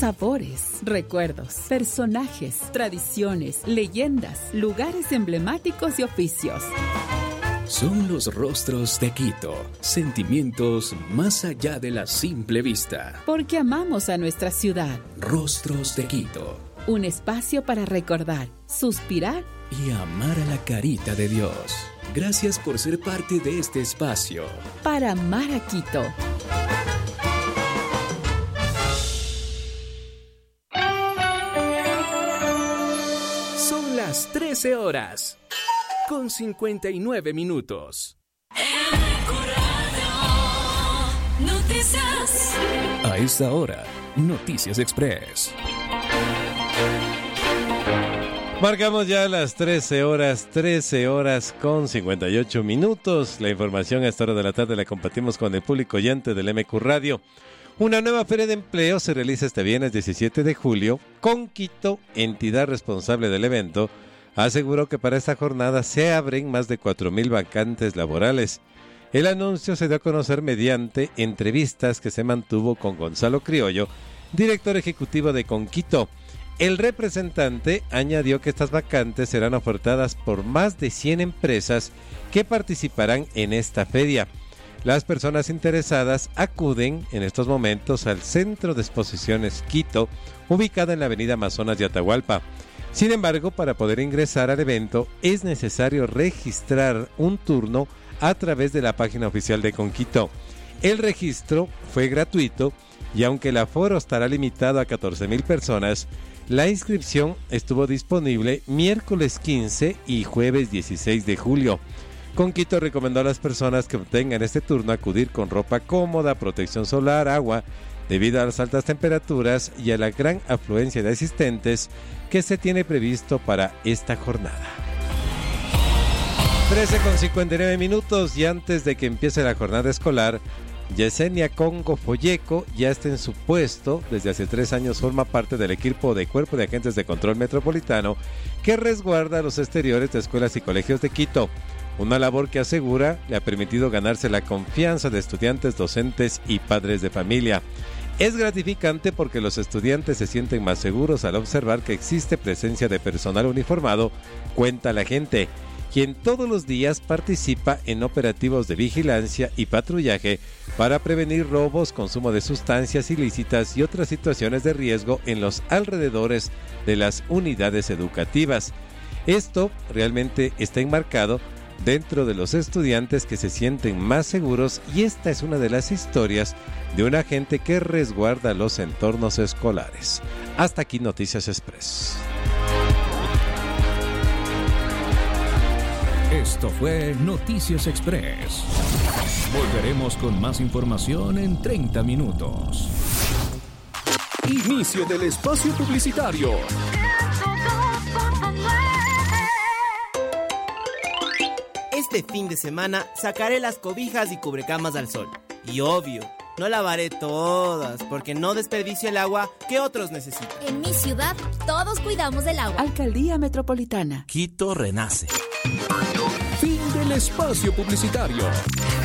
sabores, recuerdos, personajes, tradiciones, leyendas, lugares emblemáticos y oficios. Son los rostros de Quito, sentimientos más allá de la simple vista. Porque amamos a nuestra ciudad. Rostros de Quito. Un espacio para recordar, suspirar y amar a la carita de Dios. Gracias por ser parte de este espacio. Para amar a Quito. Son las 13 horas. Con 59 minutos. Noticias. A esta hora, Noticias Express. Marcamos ya las 13 horas con 58 minutos. La información a esta hora de la tarde la compartimos con el público oyente del MQ Radio. Una nueva feria de empleo se realiza este viernes 17 de julio. Conquito, entidad responsable del evento, aseguró que para esta jornada se abren más de 4,000 vacantes laborales. El anuncio se dio a conocer mediante entrevistas que se mantuvo con Gonzalo Criollo, director ejecutivo de Conquito. El representante añadió que estas vacantes serán ofertadas por más de 100 empresas que participarán en esta feria. Las personas interesadas acuden en estos momentos al Centro de Exposiciones Quito, ubicado en la avenida Amazonas de Atahualpa. Sin embargo, para poder ingresar al evento es necesario registrar un turno a través de la página oficial de Conquito. El registro fue gratuito y aunque el aforo estará limitado a 14,000 personas, la inscripción estuvo disponible miércoles 15 y jueves 16 de julio. Conquito recomendó a las personas que obtengan este turno acudir con ropa cómoda, protección solar, agua, debido a las altas temperaturas y a la gran afluencia de asistentes que se tiene previsto para esta jornada. 13:59 minutos y antes de que empiece la jornada escolar, Yesenia Congo Folleco ya está en su puesto. Desde hace 3 años forma parte del equipo de Cuerpo de Agentes de Control Metropolitano que resguarda los exteriores de escuelas y colegios de Quito. Una labor que asegura le ha permitido ganarse la confianza de estudiantes, docentes y padres de familia. Es gratificante porque los estudiantes se sienten más seguros al observar que existe presencia de personal uniformado, cuenta la gente, quien todos los días participa en operativos de vigilancia y patrullaje para prevenir robos, consumo de sustancias ilícitas y otras situaciones de riesgo en los alrededores de las unidades educativas. Esto realmente está enmarcado dentro de los estudiantes que se sienten más seguros y esta es una de las historias de un agente que resguarda los entornos escolares. Hasta aquí Noticias Express. Esto fue Noticias Express. Volveremos con más información en 30 minutos. Inicio del espacio publicitario. Este fin de semana sacaré las cobijas y cubrecamas al sol. Y obvio, no lavaré todas porque no desperdicio el agua que otros necesitan. En mi ciudad, todos cuidamos del agua. Alcaldía Metropolitana. Quito renace. Fin del espacio publicitario.